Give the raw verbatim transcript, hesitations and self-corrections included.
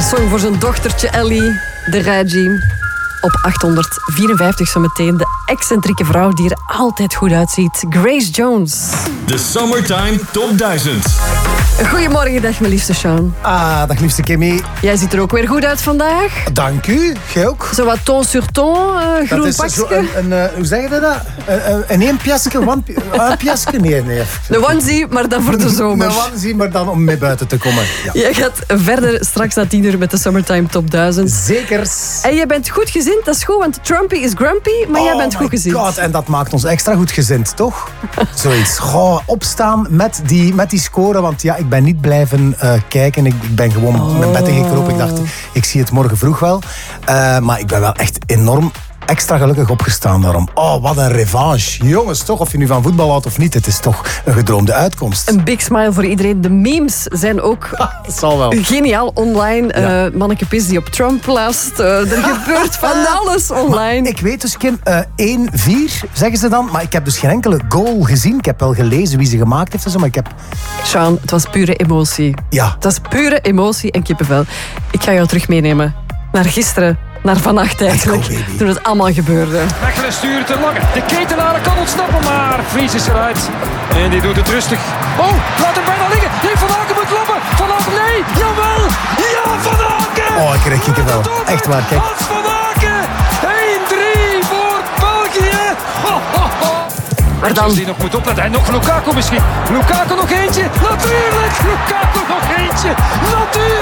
song voor zijn dochtertje Ellie, de Raji. Op achthonderdvierenvijftig zometeen de excentrieke vrouw die er altijd goed uitziet. Grace Jones. De Summertime Top duizend. Goedemorgen, dag mijn liefste Sean. Ah, dag liefste Kimmy. Jij ziet er ook weer goed uit vandaag. Dank u, jij ook. Zo wat ton sur ton, uh, groen Dat is pakje. zo een, een, uh, hoe zeg je dat? Een, een, een één piasje, one pi- een piasje? Nee, nee. De onesie, maar dan voor de zomer. Een onesie, maar dan om mee buiten te komen. Ja. Jij gaat verder straks na tien uur met de Summertime Top duizend. Zekers. En jij bent goed gezind, dat is goed, want Trumpy is grumpy, maar jij bent Oh goed my gezind. God, en dat maakt ons extra goed gezind, toch? Zoiets. Goh, opstaan met die, met die score, want ja, ik ben niet blijven uh, kijken. Ik, ik ben gewoon Oh. mijn bed ingekropen. Ik dacht, ik zie het morgen vroeg wel. Uh, maar ik ben wel echt enorm extra gelukkig opgestaan daarom. Oh, wat een revanche. Jongens, toch, of je nu van voetbal houdt of niet, het is toch een gedroomde uitkomst. Een big smile voor iedereen. De memes zijn ook Dat zal wel. geniaal online. Ja. Uh, Manneke Pis die op Trump plaatst. Uh, er gebeurt van alles online. Maar ik weet dus, Kim, uh, één vier zeggen ze dan, maar ik heb dus geen enkele goal gezien. Ik heb wel gelezen wie ze gemaakt heeft en zo, maar ik heb... Sean, het was pure emotie. Ja. Het was pure emotie en kippenvel. Ik ga jou terug meenemen naar gisteren, naar vannacht eigenlijk, Let's go, baby. toen het allemaal gebeurde. Mechelen stuurt te lang. De Ketelaren kan ontsnappen, maar Vries is eruit. En die doet het rustig. Oh, laat hem bijna liggen. Nee, Van Aken moet kloppen. Van Aken, nee, jawel. Ja, Van Aken. Oh, ik kreeg kippenvel. Echt waar, kijk. Hans Van Aken. één drie voor België. Ho, ho, ho. Maar dan- die nog moet opletten. En nog Lukaku misschien. Lukaku nog eentje. Natuurlijk. Lukaku nog eentje. Natuurlijk.